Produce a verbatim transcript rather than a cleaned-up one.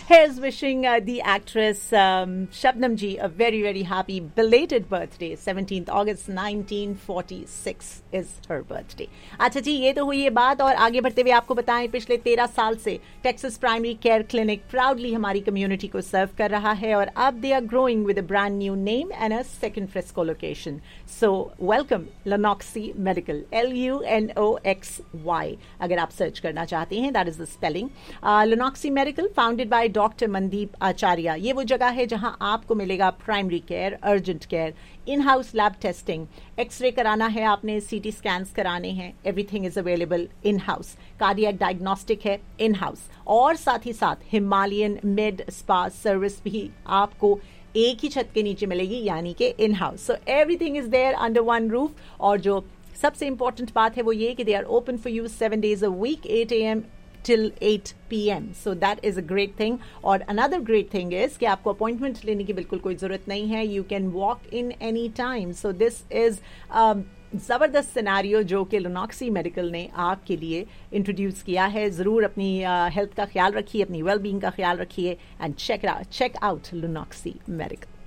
Here's wishing uh, the actress um, Shabnam ji a very very happy belated birthday. seventeenth August nineteen forty-six is her birthday. अच्छा जी, ये तो हुई ये बात, और आगे बढ़ते हुए आपको बताएं पिछले तेरह साल से Texas primary care clinic proudly हमारी कम्युनिटी को सर्व कर रहा है, और अब they are growing with a brand new name and a second fresco location. So welcome Lunoxy Medical, L U N O X Y. अगर आप सर्च करना चाहते हैं, that is the spelling. Lunoxy Medical, founded by doctor Mandeep आचार्य. ये वो जगह है जहां आपको मिलेगा primary care, urgent care, in house lab testing, x ray कराना है आपने, सीटी स्कैन्स कराने हैं, everything is available in house. Cardiac diagnostic है इन हाउस, और साथ ही साथ हिमालयन मिड स्पा सर्विस भी आपको एक ही छत के नीचे मिलेगी, यानी कि in house. So everything is there under one roof. और जो सबसे इंपॉर्टेंट बात है वो ये कि they are open for you seven days a week, eight A M till eight p m. So that is a great thing. और another great thing is कि आपको अपॉइंटमेंट लेने की बिल्कुल कोई ज़रूरत नहीं है. You can walk in any time. So this is um, ज़बरदस्त सिनारियो जो कि Lunoxy मेडिकल ने आपके लिए इंट्रोड्यूस किया है. ज़रूर अपनी हेल्थ uh, का ख्याल रखिए, अपनी वेल बींग का ख्याल रखिए, and check check out Lunoxy medical.